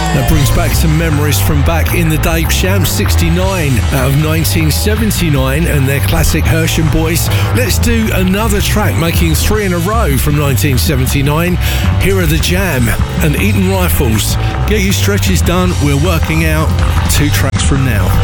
That brings back some memories from back in the day. Sham 69 out of 1979 and their classic Hersham Boys. Let's do another track making 3 in a row from 1979. Here are The Jam and Eton Rifles. Get your stretches done. We're working out 2 tracks from now.